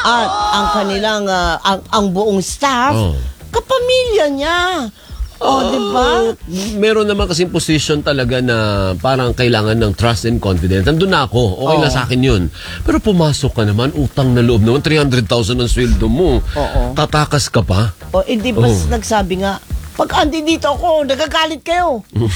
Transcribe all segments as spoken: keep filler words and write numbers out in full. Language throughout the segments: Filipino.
At ang kanilang, uh, ang, ang buong staff, oh. kapamilya niya. Oh, uh, di ba? Meron naman kasing position talaga na parang kailangan ng trust and confidence. Nandun na ako. Okay oh. na sa akin yun. Pero pumasok ka naman, utang na loob naman, three hundred thousand ang sweldo mo. Oo. Tatakas ka pa. O, oh, hindi ba oh. nagsabi nga, pag andi dito ako, nagagalit kayo.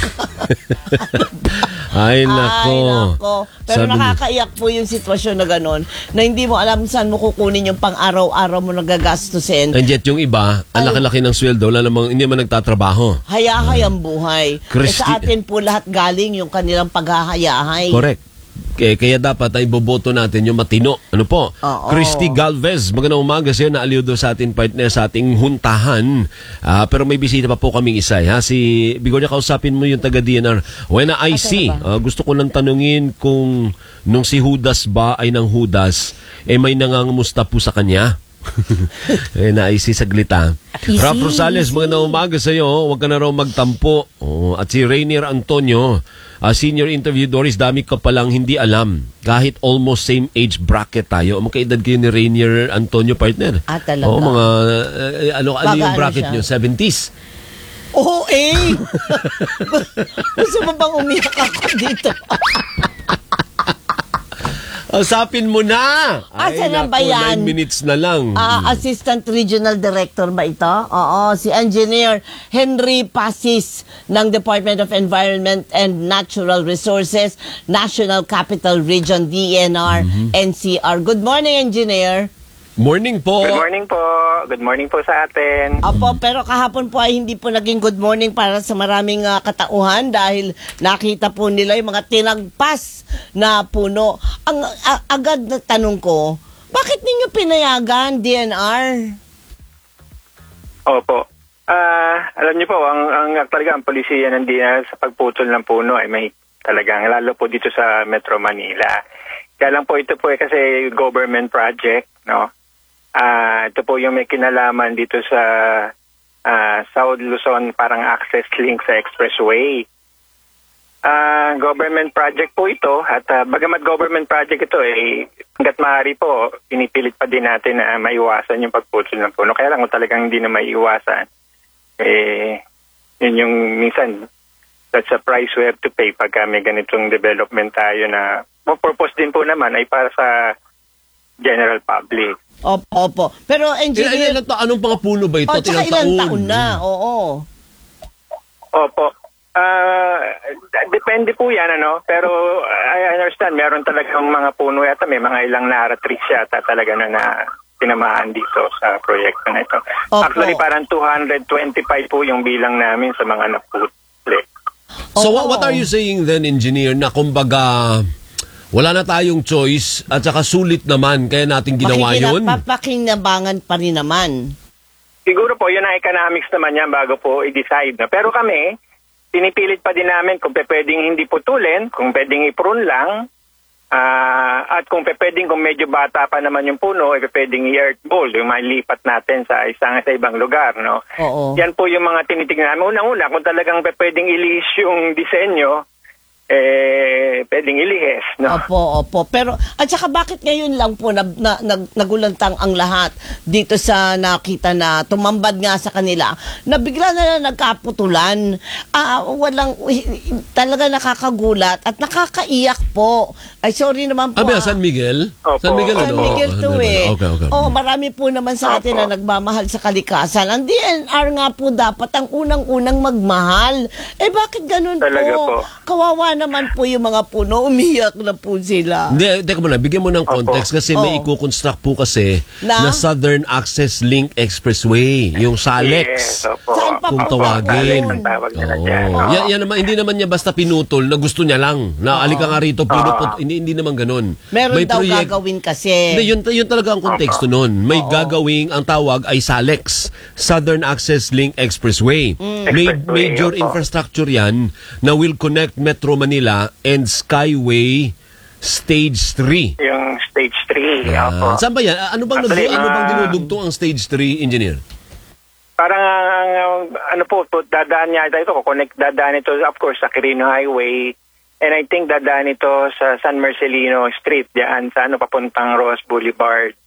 Ay, nako. Ay, nako. Pero sabi, nakakaiyak po yung sitwasyon na gano'n, na hindi mo alam saan mo kukunin yung pang-araw-araw mo nagagastusin. And yet yung iba, ang laki-laki ng sweldo, wala namang, hindi naman nagtatrabaho. Hayahay ang buhay. Christi- eh, sa atin po lahat galing yung kanilang paghahayahay. Correct. Kaya, kaya dapat ay boboto natin yung matino. Ano po? Oo. Christy Galvez, magandang umaga siya. Naaliw doon sa ating partner sa ating huntahan. Uh, pero may bisita pa po kaming isa. Ha? Si Bigornia, kausapin mo yung taga-D N R. Wena I C. Uh, gusto ko lang tanungin kung nung si Judas ba ay ng Judas, eh may nangangamusta po sa kanya. Eh, naisi saglita. Rap Rosales, magandang umaga sa iyo. Huwag ka na raw magtampo. Oh, at si Rainier Antonio, uh, senior interview, Doris, dami ka palang hindi alam. Kahit almost same age bracket tayo. Magkaedad kayo ni Rainier Antonio, partner. Ah, talaga? Oo, mga, uh, ano, ano yung bracket nyo? seventies? Oo, eh. Gusto mo bang umiyak ako dito? Usapin mo na! Asa na ba yan? nine minutes na lang. Uh, Assistant Regional Director ba ito? Oo, si Engineer Henry Pasis ng Department of Environment and Natural Resources, National Capital Region, D N R, mm-hmm. N C R. Good morning, Engineer. Morning po. Good morning po. Good morning po sa atin. Opo, pero kahapon po ay hindi po naging good morning para sa maraming uh, katauhan dahil nakita po nila yung mga tinagpas na puno. Ang uh, agad na tanong ko, bakit ninyo pinayagan, D N R? Opo. Uh, alam niyo po, ang, ang talaga ang polisiya ng D N R sa pagputol ng puno ay may talagang, lalo po dito sa Metro Manila. Kaya lang po ito po ay kasi government project, no? Uh, ito po yung may kinalaman dito sa uh, South Luzon, parang access link sa expressway. Uh, government project po ito at uh, bagamat government project ito, eh, hanggat maaari po, pinipilit pa din natin na maiwasan yung pagputol ng puno. Kaya lang kung talagang hindi na maiwasan, eh, yun yung minsan, that's a price we have to pay pagka may ganitong development tayo na, well, purpose din po naman ay para sa general public. Opo, opo. Pero engineer... Ilan, ilan, anong mga puno ba ito? Oh, tsaka ilang taon na, oo. Opo. Uh, depende po yan, ano? Pero I understand, meron talagang mga puno yata, may mga ilang naratrix yata talaga na, na tinamaan dito sa proyekto na ito. Opo. Actually, parang two hundred twenty-five po yung bilang namin sa mga naputli. So what, what are you saying then, engineer, na kumbaga... Wala na tayong choice at saka sulit naman kaya natin ginawa yun? Papakinabangan pa rin naman. Siguro po, yun ang economics naman yan bago po i-decide. Na. Pero kami, pinipilit pa din namin kung pwedeng hindi putulin, kung pwedeng i-prune lang, uh, at kung pwedeng kung medyo bata pa naman yung puno, eh, pwedeng i-earth bowl, yung mailipat natin sa isang sa ibang lugar. No? Oo. Yan po yung mga tinitignan namin. Unang-una, kung talagang pwedeng ilihis yung disenyo, eh, pwedeng ilihis, no? Opo, opo. Pero, at saka bakit ngayon lang po na, na, nag, nagulantang ang lahat dito sa nakita na tumambad nga sa kanila, na bigla na lang nagkaputulan. Ah, walang, talaga nakakagulat at nakakaiyak po. Ay, sorry naman po. Abi, ah, San Miguel? Opo. San Miguel, San ano? Miguel to eh. Okay, okay. Oh, marami po naman sa atin na nagmamahal sa kalikasan. Ang D N R nga po dapat ang unang-unang magmahal. Eh, bakit ganun Talaga po? po. Kawawa naman po yung mga puno, umiyak na po sila. Hindi, teka muna, bigyan mo ng context kasi may oh. i-construct po kasi na? na Southern Access Link Expressway, yung SALEX. Yes, opo. Saan pa kung po? tawagin. Oh. Yan, yan naman, hindi naman niya basta pinutol na gusto niya lang. Na alika nga rito, pinuput, hindi, hindi naman ganun. Meron may daw proyek- gagawin kasi. Hindi, yun, yun talaga ang konteksto nun. May Oo. gagawing, ang tawag ay SALEX, Southern Access Link Expressway. Mm. May Expressway, major opo. infrastructure yan na will connect Metro Manila and Skyway Stage three. Yung Stage three, Yan. opo. Saan ba yan? Ano bang, Actually, ano bang uh, dinudugtong ang Stage three, engineer? Parang, uh, ano po, po, dadaan niya ito, connect, dadaan ito, of course, sa Quirino Highway, and I think dadaan ito sa San Marcelino Street, diyan sa ano, papuntang Ross Boulevard.